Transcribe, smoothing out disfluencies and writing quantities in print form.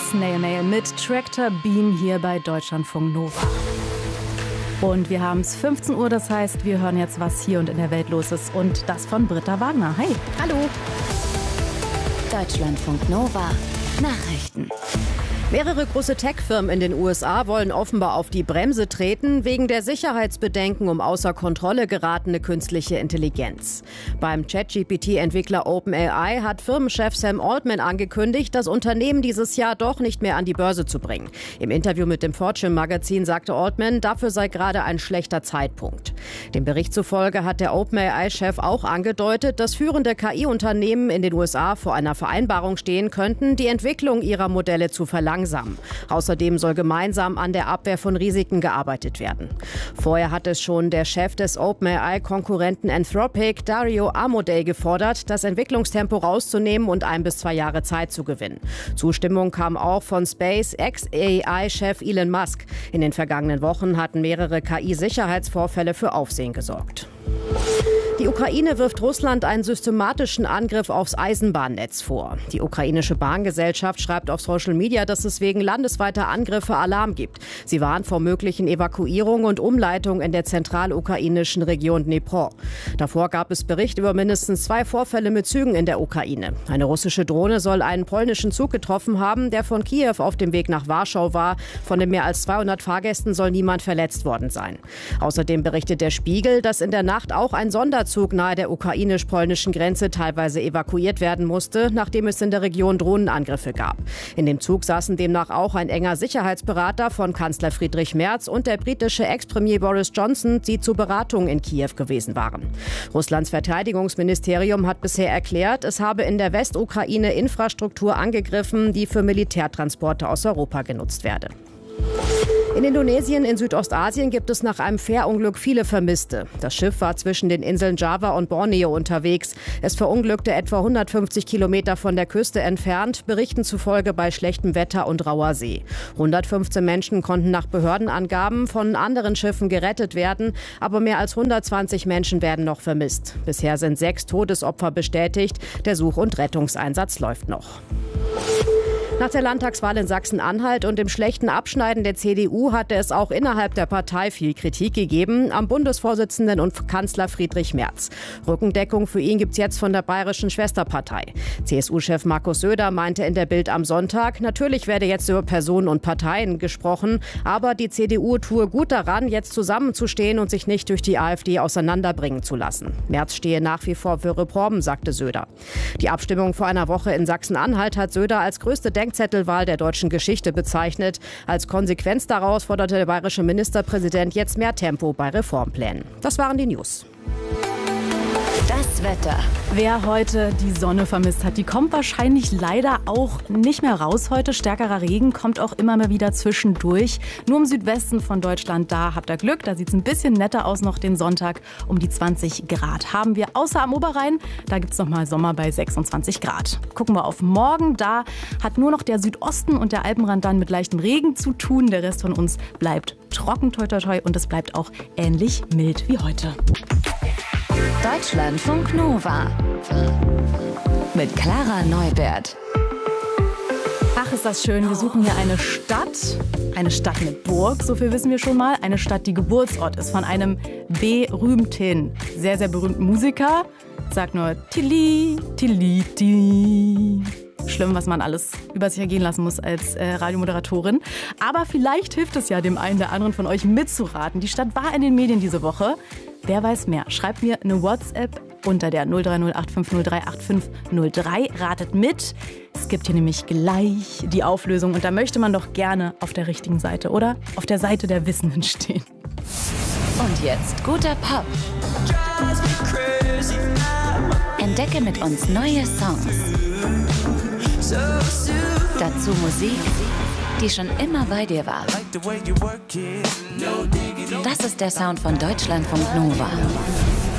Snail Mail mit Tractor Beam hier bei Deutschlandfunk Nova. Und wir haben es 15 Uhr, das heißt, wir hören jetzt, was hier und in der Welt los ist. Und das von Britta Wagner. Hi. Hallo. Deutschlandfunk Nova. Nachrichten. Mehrere große Tech-Firmen in den USA wollen offenbar auf die Bremse treten, wegen der Sicherheitsbedenken um außer Kontrolle geratene künstliche Intelligenz. Beim ChatGPT-Entwickler OpenAI hat Firmenchef Sam Altman angekündigt, das Unternehmen dieses Jahr doch nicht mehr an die Börse zu bringen. Im Interview mit dem Fortune-Magazin sagte Altman, dafür sei gerade ein schlechter Zeitpunkt. Dem Bericht zufolge hat der OpenAI-Chef auch angedeutet, dass führende KI-Unternehmen in den USA vor einer Vereinbarung stehen könnten, die Entwicklung ihrer Modelle zu verlangsamen. Außerdem soll gemeinsam an der Abwehr von Risiken gearbeitet werden. Vorher hat es schon der Chef des OpenAI-Konkurrenten Anthropic, Dario Amodei, gefordert, das Entwicklungstempo rauszunehmen und 1 bis 2 Jahre Zeit zu gewinnen. Zustimmung kam auch von SpaceX-AI-Chef Elon Musk. In den vergangenen Wochen hatten mehrere KI-Sicherheitsvorfälle für Aufsehen gesorgt. Die Ukraine wirft Russland einen systematischen Angriff aufs Eisenbahnnetz vor. Die ukrainische Bahngesellschaft schreibt auf Social Media, dass es wegen landesweiter Angriffe Alarm gibt. Sie warnt vor möglichen Evakuierungen und Umleitungen in der zentralukrainischen Region Dnipro. Davor gab es Bericht über mindestens 2 Vorfälle mit Zügen in der Ukraine. Eine russische Drohne soll einen polnischen Zug getroffen haben, der von Kiew auf dem Weg nach Warschau war. Von den mehr als 200 Fahrgästen soll niemand verletzt worden sein. Außerdem berichtet der Spiegel, dass in der Nacht auch ein Sonderzug nahe der ukrainisch-polnischen Grenze teilweise evakuiert werden musste, nachdem es in der Region Drohnenangriffe gab. In dem Zug saßen demnach auch ein enger Sicherheitsberater von Kanzler Friedrich Merz und der britische Ex-Premier Boris Johnson, die zu Beratungen in Kiew gewesen waren. Russlands Verteidigungsministerium hat bisher erklärt, es habe in der Westukraine Infrastruktur angegriffen, die für Militärtransporte aus Europa genutzt werde. In Indonesien in Südostasien gibt es nach einem Fährunglück viele Vermisste. Das Schiff war zwischen den Inseln Java und Borneo unterwegs. Es verunglückte etwa 150 Kilometer von der Küste entfernt, Berichten zufolge bei schlechtem Wetter und rauer See. 115 Menschen konnten nach Behördenangaben von anderen Schiffen gerettet werden, aber mehr als 120 Menschen werden noch vermisst. Bisher sind 6 Todesopfer bestätigt. Der Such- und Rettungseinsatz läuft noch. Nach der Landtagswahl in Sachsen-Anhalt und dem schlechten Abschneiden der CDU hatte es auch innerhalb der Partei viel Kritik gegeben am Bundesvorsitzenden und Kanzler Friedrich Merz. Rückendeckung für ihn gibt's jetzt von der bayerischen Schwesterpartei. CSU-Chef Markus Söder meinte in der Bild am Sonntag, natürlich werde jetzt über Personen und Parteien gesprochen, aber die CDU tue gut daran, jetzt zusammenzustehen und sich nicht durch die AfD auseinanderbringen zu lassen. Merz stehe nach wie vor für Reformen, sagte Söder. Die Abstimmung vor einer Woche in Sachsen-Anhalt hat Söder als größte Denkzettelwahl der deutschen Geschichte bezeichnet. Als Konsequenz daraus forderte der bayerische Ministerpräsident jetzt mehr Tempo bei Reformplänen. Das waren die News. Das Wetter. Wer heute die Sonne vermisst hat, die kommt wahrscheinlich leider auch nicht mehr raus heute. Stärkerer Regen kommt auch immer mal wieder zwischendurch. Nur im Südwesten von Deutschland, da habt ihr Glück. Da sieht es ein bisschen netter aus noch den Sonntag. Um die 20 Grad haben wir, außer am Oberrhein. Da gibt es nochmal Sommer bei 26 Grad. Gucken wir auf morgen. Da hat nur noch der Südosten und der Alpenrand dann mit leichtem Regen zu tun. Der Rest von uns bleibt trocken, toi toi toi. Und es bleibt auch ähnlich mild wie heute. Deutschlandfunk Nova mit Clara Neubert. Ach, ist das schön. Wir suchen hier eine Stadt mit Burg, so viel wissen wir schon mal. Eine Stadt, die Geburtsort ist von einem berühmten, sehr, sehr berühmten Musiker. Sag nur Tilly, Tilly, Tilly. Schlimm, was man alles über sich ergehen lassen muss als Radiomoderatorin. Aber vielleicht hilft es ja dem einen oder anderen von euch mitzuraten. Die Stadt war in den Medien diese Woche. Wer weiß mehr? Schreibt mir eine WhatsApp unter der 03085038503. Ratet mit. Es gibt hier nämlich gleich die Auflösung. Und da möchte man doch gerne auf der richtigen Seite, oder? Auf der Seite der Wissenden stehen. Und jetzt guter Pop. Entdecke mit uns neue Songs. Dazu Musik, die schon immer bei dir war. Das ist der Sound von Deutschlandfunk Nova.